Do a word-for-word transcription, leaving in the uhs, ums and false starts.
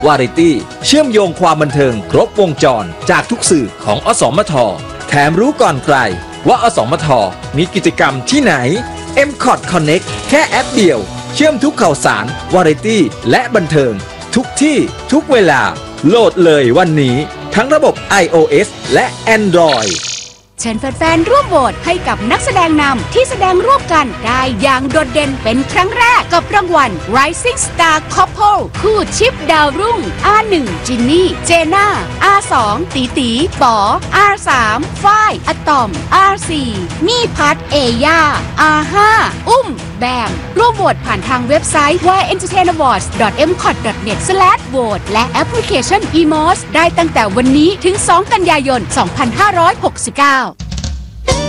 วาไรตี้เชื่อมโยงความบันเทิงครบวงจรจากทุกสื่อของอสมทแถมรู้ก่อนใครว่าอสมทมีกิจกรรมที่ไหน เอ็ม คอท Connect แค่แอปเดียวเชื่อมทุกข่าวสารวาไรตี้และบันเทิงทุกที่ทุกเวลาโหลดเลยวันนี้ทั้งระบบ ไอ โอ เอส และ Android เชิญแฟนๆร่วมโหวตให้กับนักแสดงนำที่แสดงร่วมกันได้อย่างโดดเด่นเป็นครั้งแรกกับรางวัล Rising Star Couple คู่ชิปดาวรุ่ง อาร์ หนึ่ง จินนี่ เจน่า อาร์ สอง ตีตีป๋อ อาร์ สาม ฝ้าย อะตอม อาร์ สี่ มี่พัท เอย่า อาร์ ห้า อุ้ม แบม ร่วมโหวตผ่านทางเว็บไซต์ วาย เอ็นเตอร์เทน อวอร์ดส์ ดอท เอ็ม คอท ดอท เน็ต สแลช โหวต และแอปพลิเคชัน อี มอส ได้ตั้งแต่วันนี้ถึง สอง กันยายน สองพันห้าร้อยหกสิบเก้า